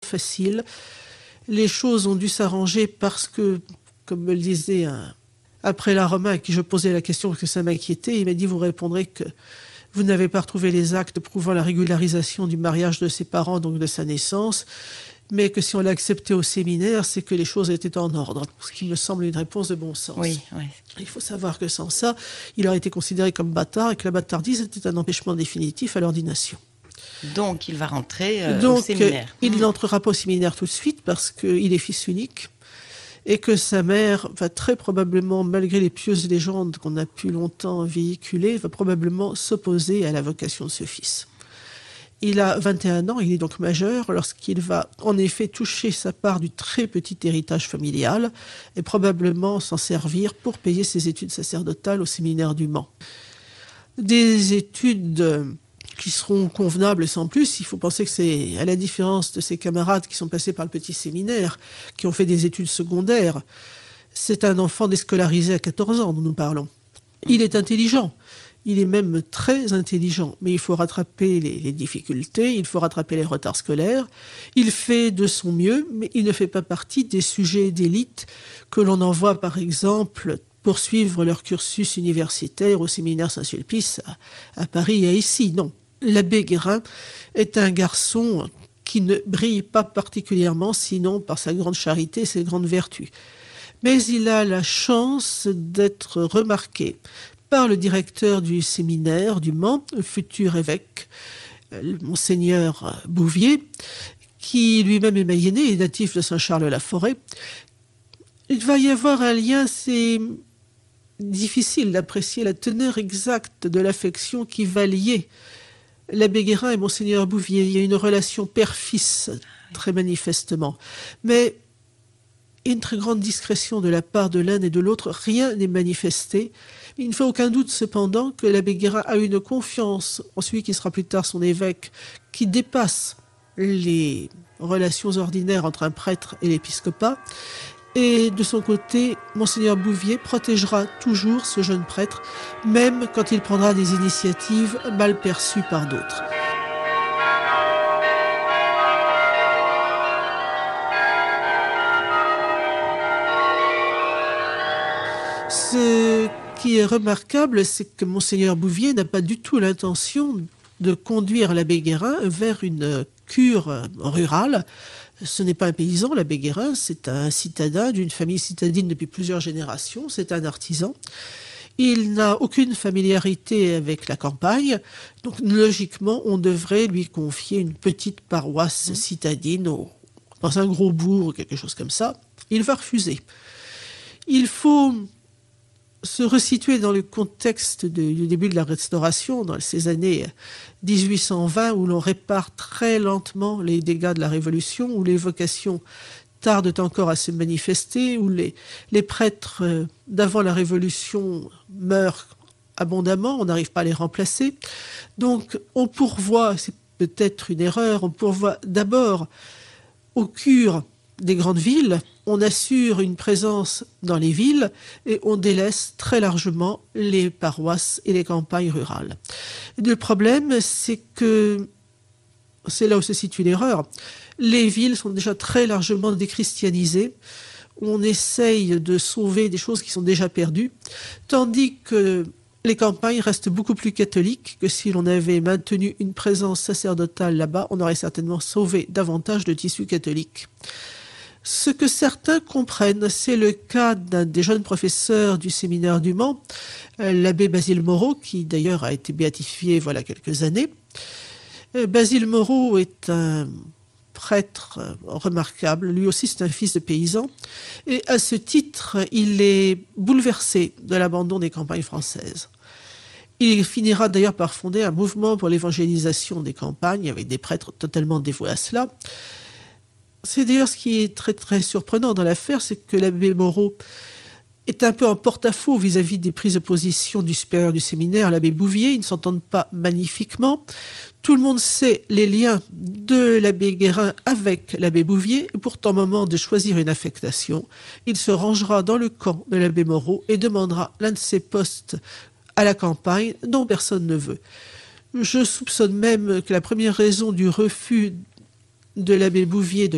facile. Les choses ont dû s'arranger parce que, comme me le disait après la Romain à qui je posais la question parce que ça m'inquiétait, il m'a dit, vous répondrez que vous n'avez pas retrouvé les actes prouvant la régularisation du mariage de ses parents, donc de sa naissance, mais que si on l'a accepté au séminaire, c'est que les choses étaient en ordre, ce qui me semble une réponse de bon sens. Oui, oui. Il faut savoir que sans ça, il aurait été considéré comme bâtard et que la bâtardise était un empêchement définitif à l'ordination. Donc il va rentrer au séminaire. Il n'entrera pas au séminaire tout de suite parce qu'il est fils unique et que sa mère va très probablement, malgré les pieuses légendes qu'on a pu longtemps véhiculer, va probablement s'opposer à la vocation de ce fils. Il a 21 ans, il est donc majeur lorsqu'il va en effet toucher sa part du très petit héritage familial et probablement s'en servir pour payer ses études sacerdotales au séminaire du Mans. Des études qui seront convenables sans plus. Il faut penser que c'est, à la différence de ses camarades qui sont passés par le petit séminaire, qui ont fait des études secondaires, c'est un enfant déscolarisé à 14 ans dont nous parlons. Il est intelligent. Il est même très intelligent, mais il faut rattraper les difficultés, il faut rattraper les retards scolaires. Il fait de son mieux, mais il ne fait pas partie des sujets d'élite que l'on envoie, par exemple, poursuivre leur cursus universitaire au séminaire Saint-Sulpice à Paris et à Issy. Non. L'abbé Guérin est un garçon qui ne brille pas particulièrement, sinon par sa grande charité et ses grandes vertus. Mais il a la chance d'être remarqué par le directeur du séminaire du Mans, le futur évêque, Monseigneur Bouvier, qui lui-même est mayennais et natif de Saint-Charles-la-Forêt. Il va y avoir un lien, c'est difficile d'apprécier la teneur exacte de l'affection qui va lier l'abbé Guérin et Monseigneur Bouvier. Il y a une relation père-fils, très manifestement. Mais une très grande discrétion de la part de l'un et de l'autre, rien n'est manifesté. Il ne fait aucun doute cependant que l'abbé Guérin a une confiance en celui qui sera plus tard son évêque, qui dépasse les relations ordinaires entre un prêtre et l'épiscopat. Et de son côté, Monseigneur Bouvier protégera toujours ce jeune prêtre, même quand il prendra des initiatives mal perçues par d'autres. Ce qui est remarquable, c'est que Monseigneur Bouvier n'a pas du tout l'intention de conduire l'abbé Guérin vers une cure rurale. Ce n'est pas un paysan, l'abbé Guérin, c'est un citadin d'une famille citadine depuis plusieurs générations, c'est un artisan. Il n'a aucune familiarité avec la campagne, donc logiquement, on devrait lui confier une petite paroisse citadine dans un gros bourg ou quelque chose comme ça. Il va refuser. Il faut se resituer dans le contexte du début de la Restauration, dans ces années 1820, où l'on répare très lentement les dégâts de la Révolution, où les vocations tardent encore à se manifester, où les prêtres d'avant la Révolution meurent abondamment, on n'arrive pas à les remplacer. Donc on pourvoit, c'est peut-être une erreur, on pourvoit d'abord aux cures des grandes villes, on assure une présence dans les villes et on délaisse très largement les paroisses et les campagnes rurales. Et le problème, c'est que, c'est là où se situe l'erreur, les villes sont déjà très largement déchristianisées, on essaye de sauver des choses qui sont déjà perdues, tandis que les campagnes restent beaucoup plus catholiques que si l'on avait maintenu une présence sacerdotale là-bas, on aurait certainement sauvé davantage de tissus catholiques. Ce que certains comprennent, c'est le cas d'un des jeunes professeurs du séminaire du Mans, l'abbé Basile Moreau, qui d'ailleurs a été béatifié voilà quelques années. Basile Moreau est un prêtre remarquable, lui aussi c'est un fils de paysan, et à ce titre, il est bouleversé de l'abandon des campagnes françaises. Il finira d'ailleurs par fonder un mouvement pour l'évangélisation des campagnes, avec des prêtres totalement dévoués à cela. C'est d'ailleurs ce qui est très très surprenant dans l'affaire, c'est que l'abbé Moreau est un peu en porte-à-faux vis-à-vis des prises de position du supérieur du séminaire, l'abbé Bouvier. Ils ne s'entendent pas magnifiquement. Tout le monde sait les liens de l'abbé Guérin avec l'abbé Bouvier. Et pourtant, au moment de choisir une affectation, il se rangera dans le camp de l'abbé Moreau et demandera l'un de ses postes à la campagne dont personne ne veut. Je soupçonne même que la première raison du refus de l'abbé Bouvier de